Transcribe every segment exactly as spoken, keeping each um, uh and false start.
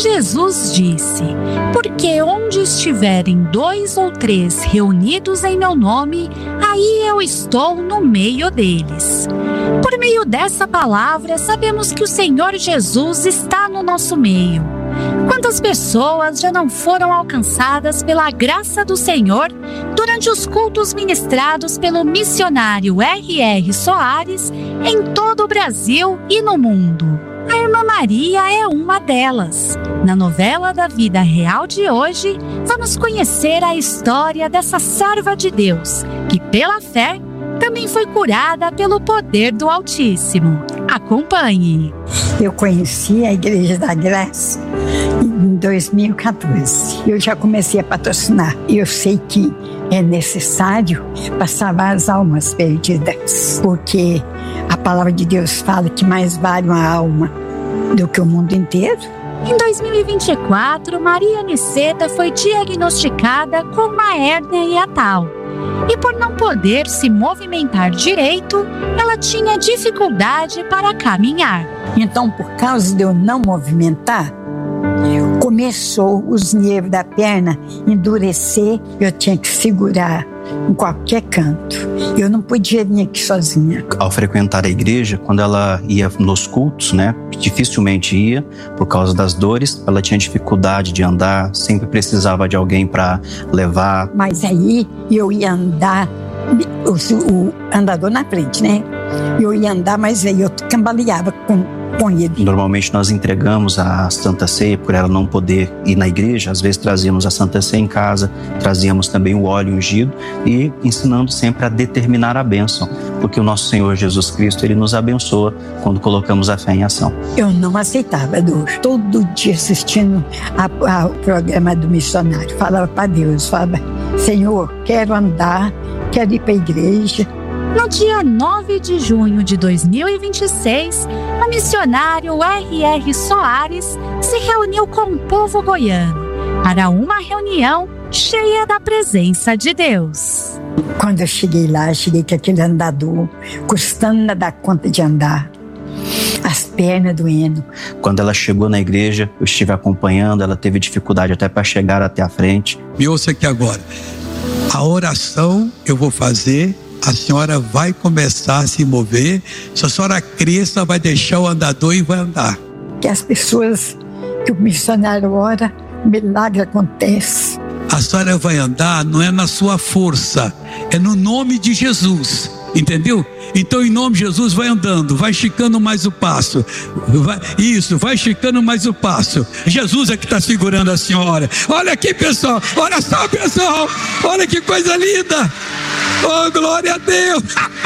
Jesus disse: porque onde estiverem dois ou três reunidos em meu nome, aí eu estou no meio deles. Por meio dessa palavra, sabemos que o Senhor Jesus está no nosso meio. Quantas pessoas já não foram alcançadas pela graça do Senhor durante os cultos ministrados pelo missionário R R Soares em todo o Brasil e no mundo? A Irmã Maria é uma delas. Na novela da vida real de hoje, vamos conhecer a história dessa serva de Deus, que pela fé também foi curada pelo poder do Altíssimo. Acompanhe. Eu conheci a Igreja da Graça em dois mil e quatorze. Eu já comecei a patrocinar. Eu sei que é necessário para salvar as almas perdidas, porque a palavra de Deus fala que mais vale uma alma do que o mundo inteiro. Em dois mil e vinte e quatro, Maria Niceta foi diagnosticada com uma hérnia hiatal. E por não poder se movimentar direito, ela tinha dificuldade para caminhar. Então, por causa de eu não movimentar, começou os nervos da perna endurecer. Eu tinha que segurar em qualquer canto. Eu não podia vir aqui sozinha. Ao frequentar a igreja, quando ela ia nos cultos, né, dificilmente ia por causa das dores. Ela tinha dificuldade de andar, sempre precisava de alguém para levar. Mas aí eu ia andar, o, o andador na frente, né? Eu ia andar, mas aí eu cambaleava com com ele. Normalmente nós entregamos a Santa Ceia por ela não poder ir na igreja. Às vezes trazíamos a Santa Ceia em casa, trazíamos também o óleo ungido e ensinando sempre a determinar a bênção, porque o nosso Senhor Jesus Cristo, Ele nos abençoa quando colocamos a fé em ação. Eu não aceitava dor. Todo dia assistindo ao programa do missionário, falava para Deus, falava: Senhor, quero andar, quero ir para a igreja. No dia nove de junho de dois mil e vinte e seis, o missionário R R Soares se reuniu com o povo goiano para uma reunião cheia da presença de Deus. Quando eu cheguei lá, cheguei com aquele andador, custando a dar conta de andar, as pernas doendo. Quando ela chegou na igreja, eu estive acompanhando, ela teve dificuldade até para chegar até a frente. Me ouça aqui agora. A oração eu vou fazer. A senhora vai começar a se mover. Se a senhora cresça, vai deixar o andador e vai andar. Que as pessoas, que o missionário ora, o milagre acontece. A senhora vai andar, não é na sua força, é no nome de Jesus. Entendeu? Então, em nome de Jesus, vai andando, vai esticando mais o passo. Vai, isso, vai esticando mais o passo. Jesus é que está segurando a senhora. Olha aqui, pessoal. Olha só, pessoal. Olha que coisa linda. Oh, glória a Deus.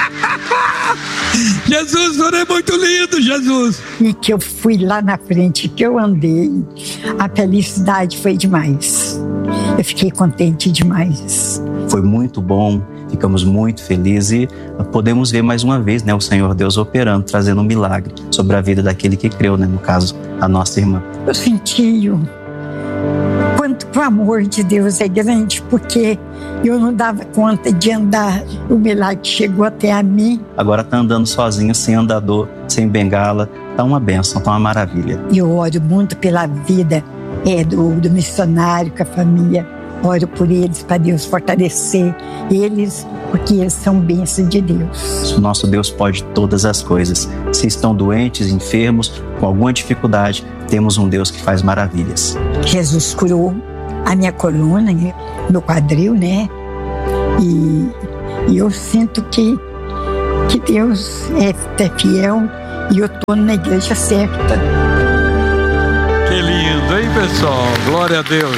Jesus, o é muito lindo, Jesus. E que eu fui lá na frente, que eu andei, a felicidade foi demais. Eu fiquei contente demais. Foi muito bom. Ficamos muito felizes e podemos ver mais uma vez, né, o Senhor Deus operando, trazendo um milagre sobre a vida daquele que creu, né, no caso, a nossa irmã. Eu senti o quanto o amor de Deus é grande, porque eu não dava conta de andar. O milagre chegou até a mim. Agora está andando sozinho, sem andador, sem bengala. Está uma bênção, está uma maravilha. E eu oro muito pela vida é, do, do missionário, com a família. Oro por eles, para Deus fortalecer eles, porque eles são bênçãos de Deus. O nosso Deus pode todas as coisas. Se estão doentes, enfermos, com alguma dificuldade, temos um Deus que faz maravilhas. Jesus curou a minha coluna, meu quadril, né? E, e eu sinto que, que Deus é, é fiel e eu estou na igreja certa. Que lindo, hein, pessoal? Glória a Deus.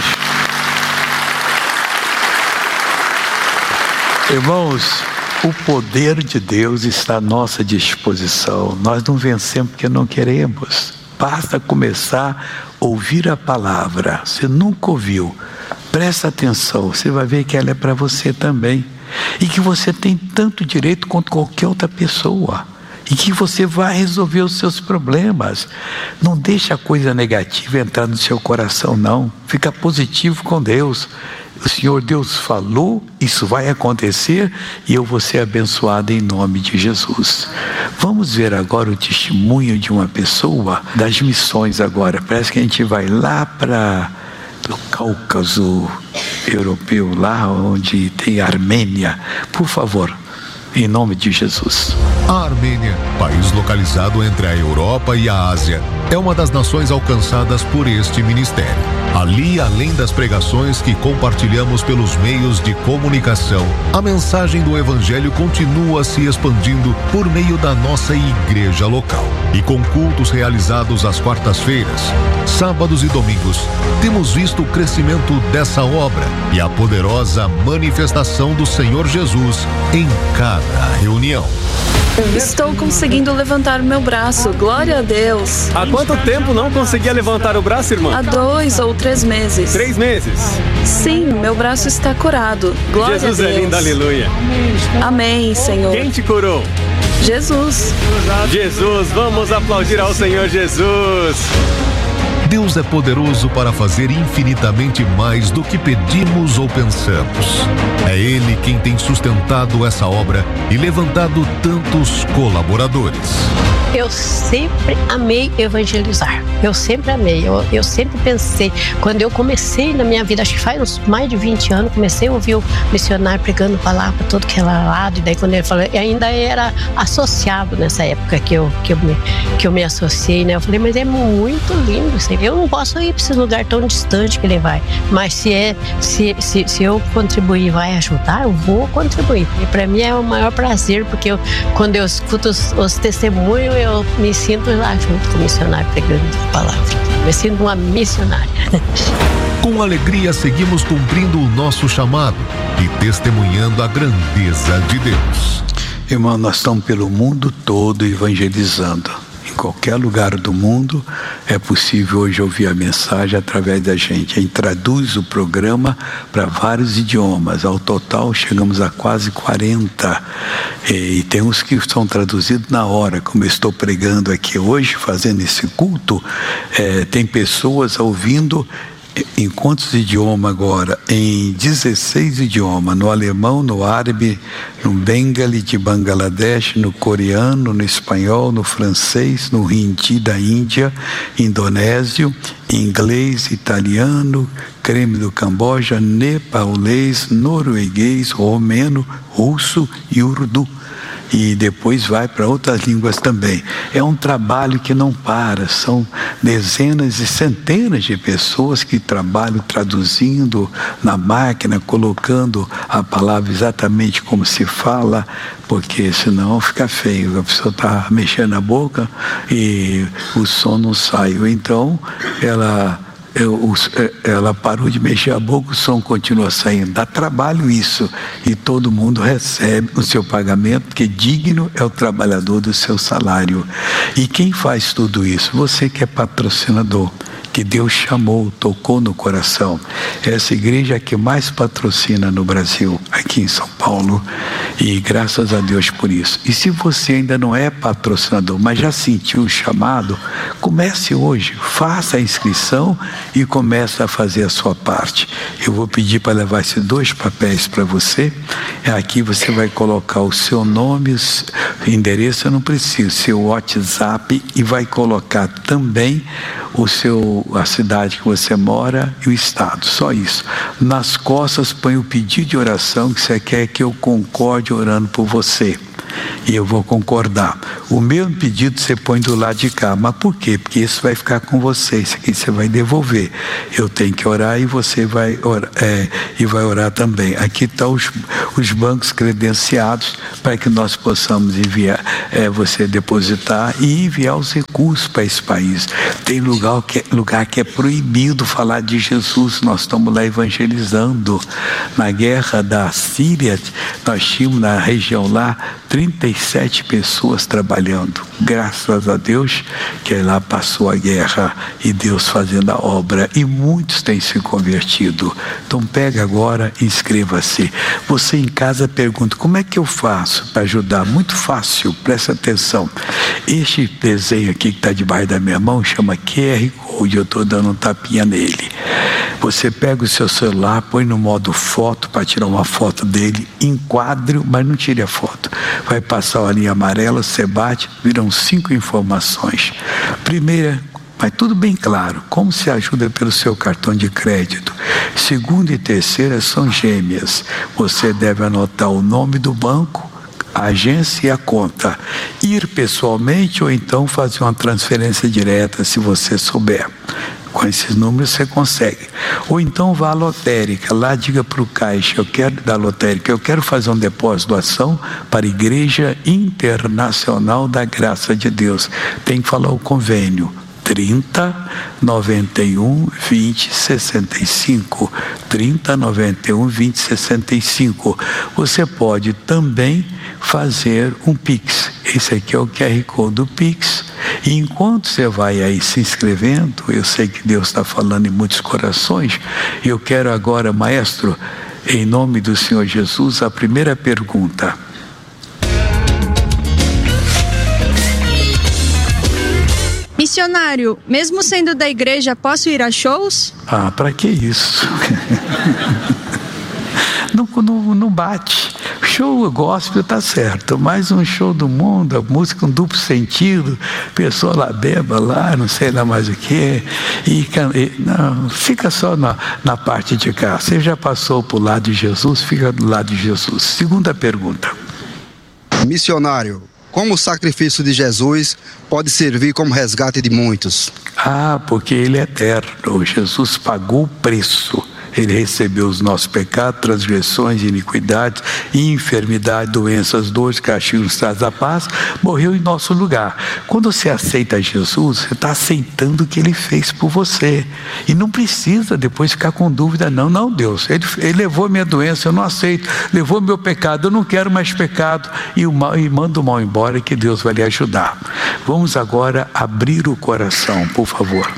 Irmãos, o poder de Deus está à nossa disposição. Nós não vencemos porque não queremos. Basta começar a ouvir a palavra. Você nunca ouviu. Presta atenção, você vai ver que ela é para você também. E que você tem tanto direito quanto qualquer outra pessoa. E que você vai resolver os seus problemas. Não deixa a coisa negativa entrar no seu coração, não. Fica positivo com Deus. O Senhor Deus falou, isso vai acontecer e eu vou ser abençoado em nome de Jesus. Vamos ver agora o testemunho de uma pessoa das missões agora. Parece que a gente vai lá para o Cáucaso europeu, lá onde tem a Armênia. Por favor, em nome de Jesus. A Armênia, país localizado entre a Europa e a Ásia, é uma das nações alcançadas por este ministério. Ali, além das pregações que compartilhamos pelos meios de comunicação, a mensagem do Evangelho continua se expandindo por meio da nossa igreja local. E com cultos realizados às quartas-feiras, sábados e domingos, temos visto o crescimento dessa obra e a poderosa manifestação do Senhor Jesus em cada reunião. Estou conseguindo levantar o meu braço, glória a Deus. Há quanto tempo não conseguia levantar o braço, irmã? Há dois ou três meses. Três meses? Sim, meu braço está curado, glória Jesus a Deus. Jesus é lindo, aleluia. Amém, Senhor. Quem te curou? Jesus. Jesus, vamos aplaudir ao Senhor Jesus. Deus é poderoso para fazer infinitamente mais do que pedimos ou pensamos. É Ele quem tem sustentado essa obra e levantado tantos colaboradores. Eu sempre amei evangelizar. Eu sempre amei. Eu, eu sempre pensei. Quando eu comecei na minha vida, acho que faz uns mais de vinte anos, comecei a ouvir o missionário pregando palavra para todo que era lado. E daí quando ele falou, eu ainda era associado nessa época que eu, que eu, me, que eu me associei, né? Eu falei, mas é muito lindo isso aí. Eu não posso ir para esse lugar tão distante que ele vai. Mas se, é, se, se, se eu contribuir e vai ajudar, eu vou contribuir. E para mim é o maior prazer, porque eu, quando eu escuto os, os testemunhos, eu me sinto lá junto com o missionário pregando a palavra. Eu me sinto uma missionária. Com alegria seguimos cumprindo o nosso chamado e testemunhando a grandeza de Deus. Irmão, nós estamos pelo mundo todo evangelizando. Em qualquer lugar do mundo é possível hoje ouvir a mensagem através da gente. A gente traduz o programa para vários idiomas. Ao total chegamos a quase quarenta. E tem uns que são traduzidos na hora, como eu estou pregando aqui hoje, fazendo esse culto. É, tem pessoas ouvindo em quantos idiomas agora? Em dezesseis idiomas, no alemão, no árabe, no bengali de Bangladesh, no coreano, no espanhol, no francês, no hindi da Índia, indonésio, inglês, italiano, creme do Camboja, nepalês, norueguês, romeno, russo e urdu. E depois vai para outras línguas também. É um trabalho que não para, são dezenas e centenas de pessoas que trabalham traduzindo na máquina, colocando a palavra exatamente como se fala, porque senão fica feio, a pessoa está mexendo a boca e o som não sai. Então ela... Eu, ela parou de mexer a boca, o som continua saindo. Dá trabalho isso. E todo mundo recebe o seu pagamento, porque digno é o trabalhador do seu salário. E quem faz tudo isso? Você que é patrocinador, que Deus chamou, tocou no coração. Essa igreja é a que mais patrocina no Brasil, aqui em São Paulo. E graças a Deus por isso. E se você ainda não é patrocinador, mas já sentiu o chamado, comece hoje, faça a inscrição e comece a fazer a sua parte. Eu vou pedir para levar esses dois papéis para você. Aqui você vai colocar o seu nome, o endereço eu não preciso, seu WhatsApp, e vai colocar também o seu, a cidade que você mora e o estado, só isso. Nas costas põe o pedido de oração que você quer que eu concorde orando por você. E eu vou concordar. O mesmo pedido você põe do lado de cá. Mas por quê? Porque isso vai ficar com você. Isso aqui você vai devolver. Eu tenho que orar e você vai orar, é, e vai orar também. Aqui estão os, os bancos credenciados para que nós possamos enviar, é, você depositar e enviar os recursos para esse país. Tem lugar que, lugar que é proibido falar de Jesus. Nós estamos lá evangelizando. Na guerra da Síria, nós tínhamos na região lá trinta e sete pessoas trabalhando. Graças a Deus que lá passou a guerra e Deus fazendo a obra, e muitos têm se convertido. Então pega agora e inscreva-se. Você em casa pergunta, como é que eu faço para ajudar? Muito fácil, presta atenção. Este desenho aqui que está debaixo da minha mão chama Q R Code, eu estou dando um tapinha nele. Você pega o seu celular, põe no modo foto para tirar uma foto dele, enquadre, mas não tire a foto. Vai passar a linha amarela, você bate, viram cinco informações. Primeira, mas tudo bem claro, como se ajuda pelo seu cartão de crédito. Segunda e terceira são gêmeas. Você deve anotar o nome do banco, a agência e a conta. Ir pessoalmente ou então fazer uma transferência direta, se você souber. Com esses números você consegue. Ou então vá à lotérica, lá diga para o caixa, eu quero da lotérica, eu quero fazer um depósito de doação para a Igreja Internacional da Graça de Deus. Tem que falar o convênio. trinta, noventa e um, vinte, sessenta e cinco. trinta, noventa e um, vinte, sessenta e cinco. Você pode também fazer um Pix. Esse aqui é o Q R Code do Pix. E enquanto você vai aí se inscrevendo, eu sei que Deus está falando em muitos corações, eu quero agora, maestro, em nome do Senhor Jesus, a primeira pergunta. Missionário, mesmo sendo da igreja, posso ir a shows? Ah, para que isso? não, não, não bate. Show gospel tá certo, mas um show do mundo, a música com duplo sentido, pessoa lá beba lá, não sei lá mais o que, e, e não, fica só na, na parte de cá. Você já passou pro lado de Jesus, fica do lado de Jesus. Segunda pergunta. Missionário, como o sacrifício de Jesus pode servir como resgate de muitos? Ah, porque ele é eterno. Jesus pagou o preço. Ele recebeu os nossos pecados, transgressões, iniquidades, enfermidade, doenças, dores, castigo nos traz a paz, morreu em nosso lugar. Quando você aceita Jesus, você está aceitando o que Ele fez por você. E não precisa depois ficar com dúvida, não, não, Deus, Ele, ele levou minha doença, eu não aceito, levou meu pecado, eu não quero mais pecado, e, o mal, e manda o mal embora, que Deus vai lhe ajudar. Vamos agora abrir o coração, por favor.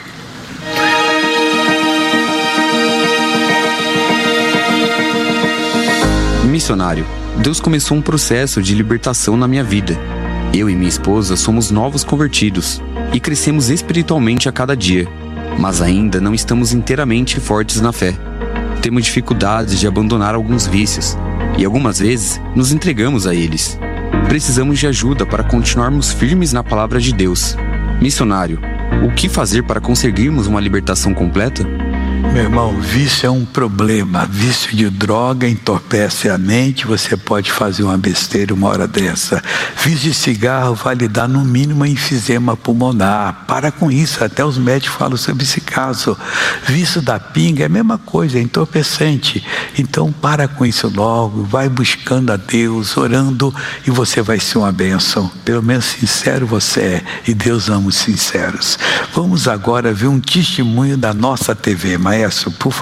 Missionário, Deus começou um processo de libertação na minha vida. Eu e minha esposa somos novos convertidos e crescemos espiritualmente a cada dia, mas ainda não estamos inteiramente fortes na fé. Temos dificuldades de abandonar alguns vícios e algumas vezes nos entregamos a eles. Precisamos de ajuda para continuarmos firmes na palavra de Deus. Missionário, o que fazer para conseguirmos uma libertação completa? Meu irmão, vício é um problema. Vício de droga entorpece a mente. Você pode fazer uma besteira uma hora dessa. Vício de cigarro vai lhe dar no mínimo enfisema pulmonar. Para com isso, até os médicos falam sobre esse caso. Vício da pinga é a mesma coisa, é entorpecente. Então para com isso logo, vai buscando a Deus, orando, e você vai ser uma bênção. Pelo menos sincero você é, e Deus ama os sinceros. Vamos agora ver um testemunho da nossa T V, Maestro, por favor.